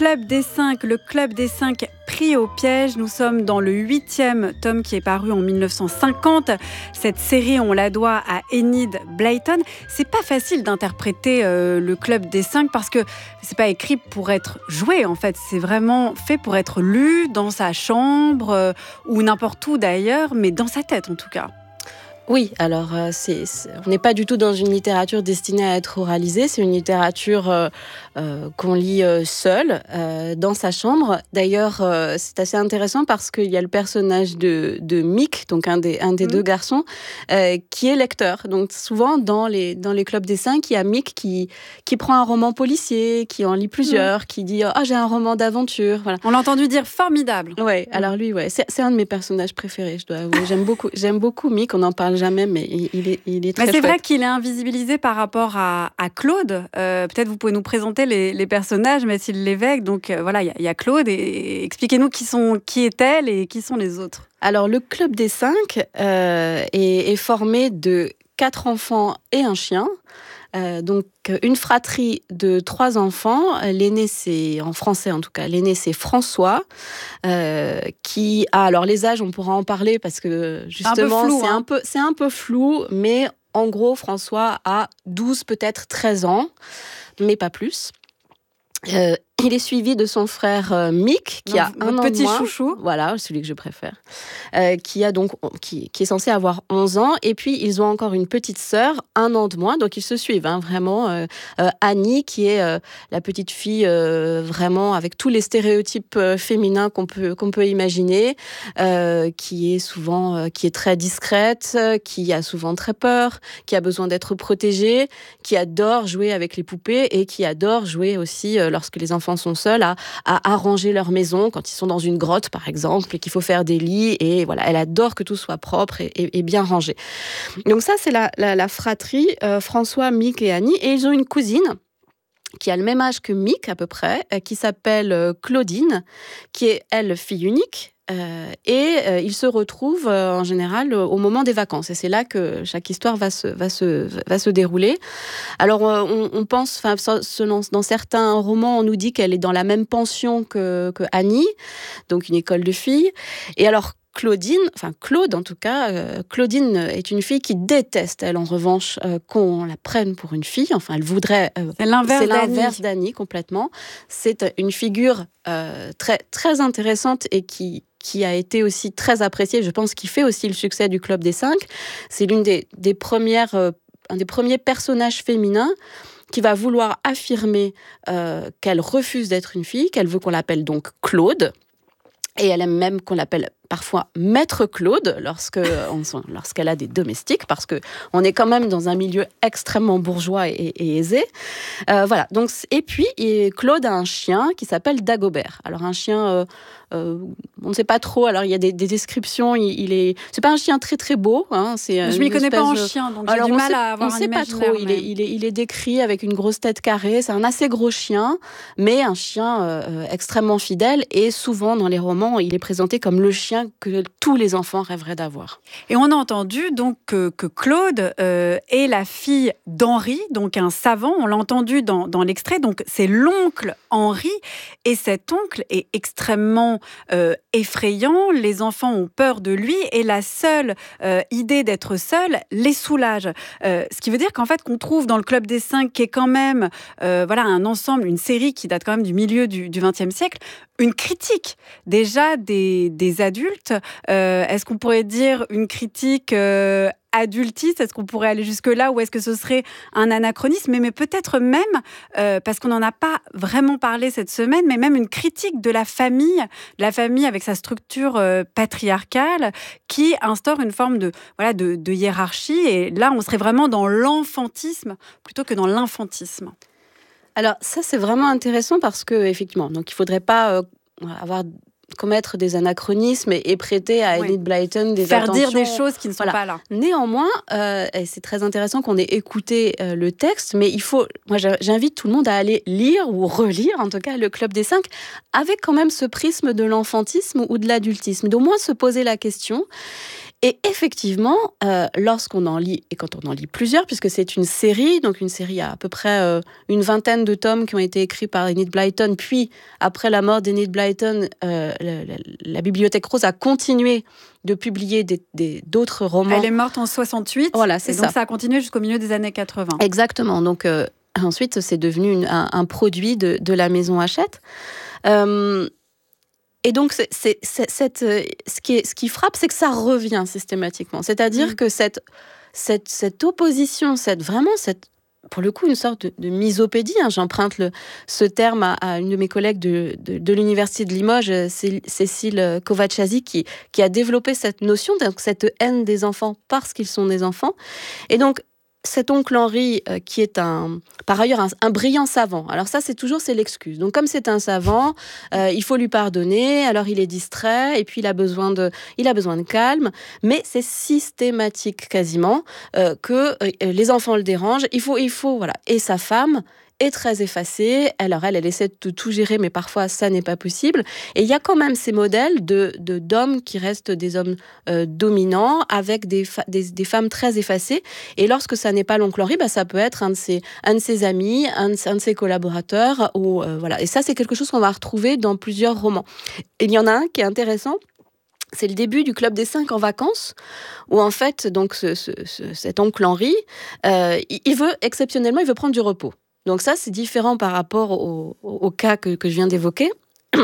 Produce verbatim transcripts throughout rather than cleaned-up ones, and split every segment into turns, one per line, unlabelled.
Club des cinq, le Club des cinq pris au piège. Nous sommes dans le huitième tome qui est paru en dix-neuf cent cinquante. Cette série, on la doit à Enid Blyton. C'est pas facile d'interpréter euh, le Club des cinq parce que c'est pas écrit pour être joué en fait. C'est vraiment fait pour être lu dans sa chambre euh, ou n'importe où d'ailleurs, mais dans sa tête en tout cas.
Oui, alors euh, c'est, c'est, on n'est pas du tout dans une littérature destinée à être oralisée, c'est une littérature euh, euh, qu'on lit euh, seul, euh, dans sa chambre. D'ailleurs, euh, c'est assez intéressant parce qu'il y a le personnage de, de Mick, donc un des, un des mmh. deux garçons, euh, qui est lecteur. Donc souvent, dans les, dans les clubs des cinq, il y a Mick qui, qui prend un roman policier, qui en lit plusieurs, mmh. qui dit « Ah, oh, j'ai un roman d'aventure ». Voilà.
On l'a entendu dire « formidable ».
Oui, mmh. alors lui, ouais, c'est, c'est un de mes personnages préférés, je dois avouer. J'aime beaucoup, j'aime beaucoup Mick, on en parle jamais, mais il est, il est très
mais c'est
chouette.
vrai qu'il est invisibilisé par rapport à, à Claude. Euh, peut-être vous pouvez nous présenter les, les personnages, Mathilde Lévesque. Donc euh, voilà, il y, y a Claude. Et, et expliquez-nous qui, sont, qui est-elle et qui sont les autres.
Alors, le Club des cinq euh, est, est formé de quatre enfants et un chien. Euh, donc une fratrie de trois enfants. L'aîné, c'est, en français en tout cas, l'aîné c'est François, euh, qui a, alors les âges on pourra en parler parce que justement
un flou,
c'est,
hein.
un peu, c'est un peu flou, mais en gros François a douze, peut-être treize ans, mais pas plus. Euh, il est suivi de son frère euh, Mick, qui donc, a un an
petit
de moins.
chouchou.
Voilà, celui que je préfère. Euh, qui, a donc, qui, qui est censé avoir onze ans. Et puis, ils ont encore une petite sœur, un an de moins. Donc, ils se suivent, hein, vraiment. Euh, euh, Annie, qui est euh, la petite fille, euh, vraiment, avec tous les stéréotypes euh, féminins qu'on peut, qu'on peut imaginer, euh, qui est souvent, euh, qui est très discrète, euh, qui a souvent très peur, qui a besoin d'être protégée, qui adore jouer avec les poupées et qui adore jouer aussi, euh, lorsque les enfants sont seuls, à, à arranger leur maison quand ils sont dans une grotte par exemple et qu'il faut faire des lits, et voilà, elle adore que tout soit propre et, et, et bien rangé. Donc ça c'est la, la, la fratrie, euh, François, Mick et Annie, et ils ont une cousine qui a le même âge que Mick à peu près, euh, qui s'appelle euh, Claudine, qui est elle fille unique. Euh, et euh, ils se retrouvent euh, en général euh, au moment des vacances, et c'est là que chaque histoire va se, va se, va se dérouler. Alors euh, on, on pense, enfin, selon, dans certains romans, on nous dit qu'elle est dans la même pension que, que Annie, donc une école de filles. Et alors Claudine, enfin Claude en tout cas, euh, Claudine est une fille qui déteste, elle en revanche, euh, qu'on la prenne pour une fille. Enfin, elle voudrait. Euh,
c'est l'inverse,
c'est
d'Annie.
l'inverse d'Annie complètement. C'est une figure euh, très très intéressante et qui qui a été aussi très appréciée. Je pense qu'il fait aussi le succès du Club des cinq. C'est l'une des des premières, euh, un des premiers personnages féminins qui va vouloir affirmer euh, qu'elle refuse d'être une fille, qu'elle veut qu'on l'appelle donc Claude. Et elle aime même qu'on l'appelle parfois Maître Claude lorsque, on, lorsqu'elle a des domestiques, parce qu'on est quand même dans un milieu extrêmement bourgeois et, et aisé. Euh, voilà. Donc, et puis, et Claude a un chien qui s'appelle Dagobert. Alors, un chien, euh, euh, on ne sait pas trop. Alors, il y a des, des descriptions. Il, il est, c'est pas un chien très très beau. Hein, c'est
je m'y connais pas en chien, donc
alors,
j'ai du mal
sait,
à avoir
on
un
sait pas trop. Il est, il est, il est décrit avec une grosse tête carrée. C'est un assez gros chien, mais un chien euh, extrêmement fidèle. Et souvent dans les romans, il est présenté comme le chien que tous les enfants rêveraient d'avoir.
Et on a entendu donc que, que Claude euh, est la fille d'Henri, donc un savant. On l'a entendu dans, dans l'extrait. Donc c'est l'oncle Henri, et cet oncle est extrêmement euh, effrayant. Les enfants ont peur de lui, et la seule euh, idée d'être seul les soulage. Euh, ce qui veut dire qu'en fait qu'on trouve dans le Club des cinq, qui est quand même euh, voilà un ensemble, une série qui date quand même du milieu du, du vingtième siècle, une critique déjà des, des adultes. Euh, est-ce qu'on pourrait dire une critique euh, adultiste? Est-ce qu'on pourrait aller jusque-là, ou est-ce que ce serait un anachronisme? mais, mais peut-être même, euh, parce qu'on n'en a pas vraiment parlé cette semaine, mais même une critique de la famille, de la famille avec sa structure euh, patriarcale, qui instaure une forme de, voilà, de, de hiérarchie. Et là, on serait vraiment dans l'enfantisme plutôt que dans l'infantisme.
Alors ça, c'est vraiment intéressant parce que effectivement, donc il faudrait pas euh, avoir commettre des anachronismes et, et prêter à Enid oui. Blyton des
faire
attentions.
dire des choses qui ne sont
voilà.
pas là.
Néanmoins, euh, et c'est très intéressant qu'on ait écouté euh, le texte, mais il faut, moi j'invite tout le monde à aller lire ou relire, en tout cas le Club des cinq, avec quand même ce prisme de l'enfantisme ou de l'adultisme, d'au moins se poser la question. Et effectivement, euh, lorsqu'on en lit, et quand on en lit plusieurs, puisque c'est une série, donc une série à à peu près euh, une vingtaine de tomes qui ont été écrits par Enid Blyton, puis après la mort d'Enid Blyton, euh, la, la, la Bibliothèque Rose a continué de publier des, des, d'autres romans.
Elle est morte en soixante-huit,
voilà, c'est
et
ça.
donc ça a continué jusqu'au milieu des années quatre-vingts.
Exactement, donc euh, ensuite c'est devenu une, un, un produit de, de la maison Hachette. Euh, Et donc, c'est, c'est, c'est, cette, ce, qui est, ce qui frappe, c'est que ça revient systématiquement. C'est-à-dire mmh. que cette, cette, cette opposition, cette, vraiment, cette, pour le coup, une sorte de, de misopédie, hein, j'emprunte le, ce terme à, à une de mes collègues de, de, de l'Université de Limoges, Cécile Kovacsiasi, qui, qui a développé cette notion, donc cette haine des enfants parce qu'ils sont des enfants. Et donc, cet oncle Henri, euh, qui est un, par ailleurs un, un brillant savant. Alors ça, c'est toujours c'est l'excuse. Donc comme c'est un savant, euh, il faut lui pardonner. Alors il est distrait et puis il a besoin de, il a besoin de calme. Mais c'est systématique quasiment euh, que euh, les enfants le dérangent. Il faut, il faut voilà. Et sa femme est très effacée. Alors elle, elle essaie de tout gérer, mais parfois ça n'est pas possible. Et il y a quand même ces modèles de, de d'hommes qui restent des hommes euh, dominants avec des, fa- des, des femmes très effacées. Et lorsque ça n'est pas l'oncle Henri, bah, ça peut être un de ses, un de ses amis, un de, un de ses collaborateurs. Ou, euh, voilà. Et ça, c'est quelque chose qu'on va retrouver dans plusieurs romans. Et il y en a un qui est intéressant. C'est le début du Club des Cinq en vacances, où en fait, donc, ce, ce, ce, cet oncle Henri, euh, il veut, exceptionnellement, il veut prendre du repos. Donc ça, c'est différent par rapport au, au, au cas que, que je viens d'évoquer.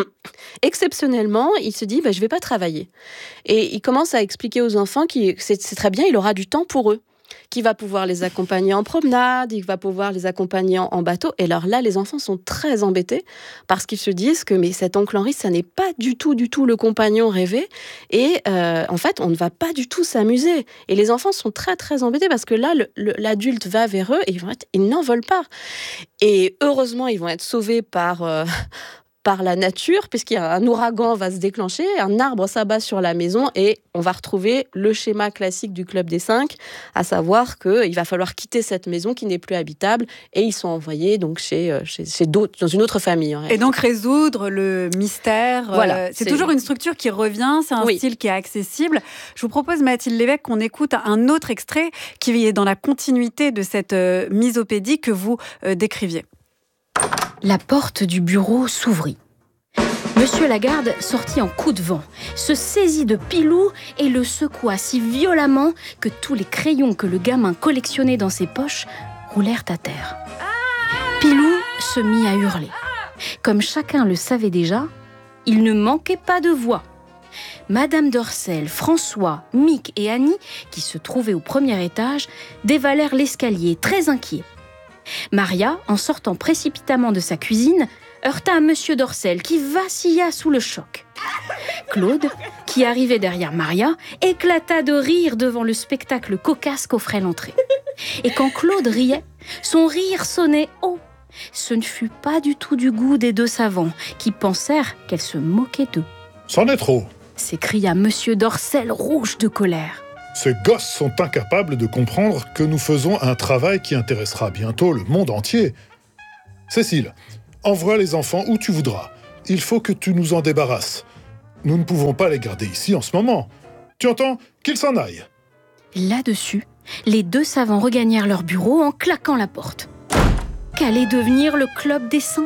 Exceptionnellement, il se dit bah, « je ne vais pas travailler ». Et il commence à expliquer aux enfants que c'est, c'est très bien, il aura du temps pour eux, qu'il va pouvoir les accompagner en promenade, il va pouvoir les accompagner en, en bateau. Et alors là, les enfants sont très embêtés parce qu'ils se disent que mais cet oncle Henri, ça n'est pas du tout, du tout le compagnon rêvé. Et euh, en fait, on ne va pas du tout s'amuser. Et les enfants sont très, très embêtés parce que là, le, le, l'adulte va vers eux et ils, vont être, ils n'en veulent pas. Et heureusement, ils vont être sauvés par... Euh, par la nature, puisqu'il y a un ouragan va se déclencher, un arbre s'abat sur la maison et on va retrouver le schéma classique du Club des Cinq, à savoir qu'il va falloir quitter cette maison qui n'est plus habitable et ils sont envoyés donc chez, chez, chez d'autres, dans une autre famille. En
et donc résoudre le mystère.
Voilà,
euh, c'est, c'est toujours une structure qui revient, c'est un oui. style qui est accessible. Je vous propose, Mathilde Lévesque, qu'on écoute un autre extrait qui est dans la continuité de cette euh, misopédie que vous euh, décriviez.
La porte du bureau s'ouvrit. Monsieur Lagarde sortit en coup de vent, se saisit de Pilou et le secoua si violemment que tous les crayons que le gamin collectionnait dans ses poches roulèrent à terre. Pilou se mit à hurler. Comme chacun le savait déjà, il ne manquait pas de voix. Madame Dorcel, François, Mick et Annie, qui se trouvaient au premier étage, dévalèrent l'escalier très inquiets. Maria, en sortant précipitamment de sa cuisine, heurta à Monsieur Dorcel qui vacilla sous le choc. Claude, qui arrivait derrière Maria, éclata de rire devant le spectacle cocasse qu'offrait l'entrée. Et quand Claude riait, son rire sonnait haut. Ce ne fut pas du tout du goût des deux savants qui pensèrent qu'elle se moquait d'eux.
« C'en est trop !»
s'écria Monsieur Dorcel rouge de colère.
Ces gosses sont incapables de comprendre que nous faisons un travail qui intéressera bientôt le monde entier. Cécile, envoie les enfants où tu voudras. Il faut que tu nous en débarrasses. Nous ne pouvons pas les garder ici en ce moment. Tu entends ? Qu'ils s'en aillent.
Là-dessus, les deux savants regagnèrent leur bureau en claquant la porte. Qu'allait devenir le Club des Cinq ?